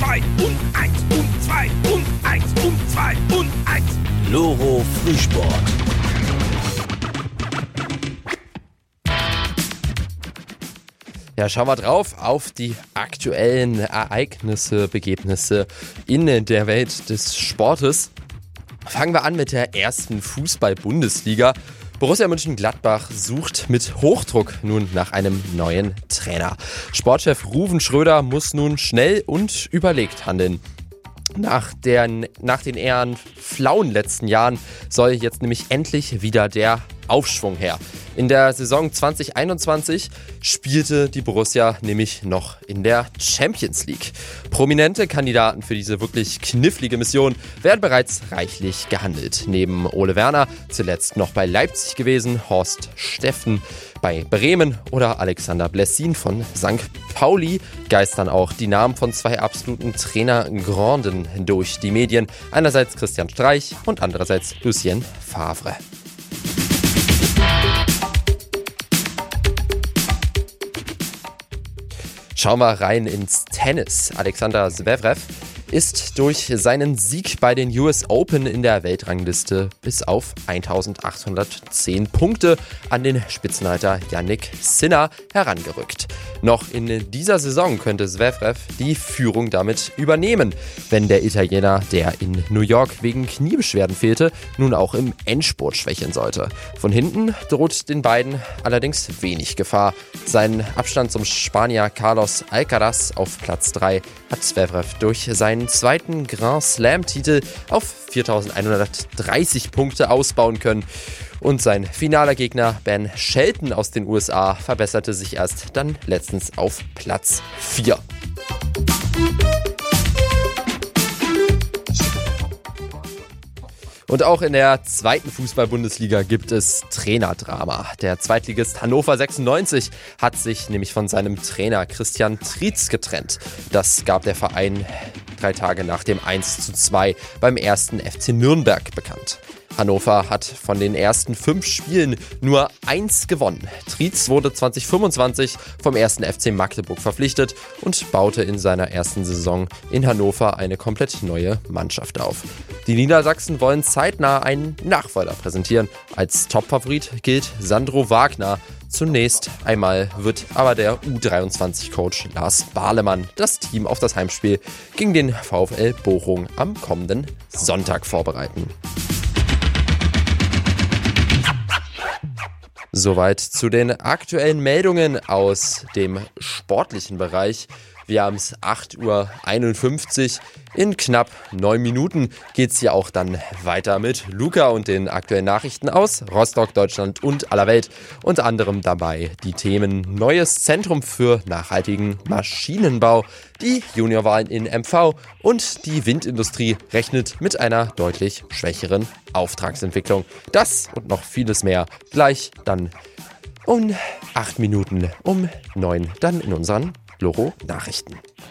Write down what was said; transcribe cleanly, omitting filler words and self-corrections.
2 und 1 und 2 und 1 und 2 und 1. Loro Frühsport. Ja, schauen wir drauf auf die aktuellen Ereignisse, Begebnisse in der Welt des Sportes. Fangen wir an mit der ersten Fußball-Bundesliga. Borussia Mönchengladbach sucht mit Hochdruck nun nach einem neuen Trainer. Sportchef Ruven Schröder muss nun schnell und überlegt handeln. Nach den eher flauen letzten Jahren soll jetzt nämlich endlich wieder der Aufschwung her. In der Saison 2021 spielte die Borussia nämlich noch in der Champions League. Prominente Kandidaten für diese wirklich knifflige Mission werden bereits reichlich gehandelt. Neben Ole Werner, zuletzt noch bei Leipzig gewesen, Horst Steffen bei Bremen oder Alexander Blessin von St. Pauli, geistern auch die Namen von zwei absoluten Trainergranden durch die Medien. Einerseits Christian Streich und andererseits Lucien Favre. Schauen wir rein ins Tennis. Alexander Zverev ist durch seinen Sieg bei den US Open in der Weltrangliste bis auf 1810 Punkte an den Spitzenreiter Jannik Sinner herangerückt. Noch in dieser Saison könnte Zverev die Führung damit übernehmen, wenn der Italiener, der in New York wegen Kniebeschwerden fehlte, nun auch im Endspurt schwächeln sollte. Von hinten droht den beiden allerdings wenig Gefahr. Seinen Abstand zum Spanier Carlos Alcaraz auf Platz 3 hat Zverev durch seinen zweiten Grand Slam-Titel auf 4.130 Punkte ausbauen können. Und sein finaler Gegner Ben Shelton aus den USA verbesserte sich erst dann letztens auf Platz 4. Und auch in der zweiten Fußball-Bundesliga gibt es Trainerdrama. Der Zweitligist Hannover 96 hat sich nämlich von seinem Trainer Christian Trietz getrennt. Das gab der Verein 3 Tage nach dem 1:2 beim 1. FC Nürnberg bekannt. Hannover hat von den ersten 5 Spielen nur 1 gewonnen. Trietz wurde 2025 vom 1. FC Magdeburg verpflichtet und baute in seiner ersten Saison in Hannover eine komplett neue Mannschaft auf. Die Niedersachsen wollen zeitnah einen Nachfolger präsentieren. Als Topfavorit gilt Sandro Wagner. Zunächst einmal wird aber der U23-Coach Lars Bahlemann das Team auf das Heimspiel gegen den VfL Bochum am kommenden Sonntag vorbereiten. Soweit zu den aktuellen Meldungen aus dem sportlichen Bereich. Wir haben es 8:51 Uhr. In knapp 9 Minuten geht es hier auch dann weiter mit Luca und den aktuellen Nachrichten aus Rostock, Deutschland und aller Welt. Unter anderem dabei die Themen Neues Zentrum für nachhaltigen Maschinenbau, die Juniorwahlen in MV und die Windindustrie rechnet mit einer deutlich schwächeren Auftragsentwicklung. Das und noch vieles mehr gleich dann um 8 Minuten um 9 dann in unseren Loro Nachrichten.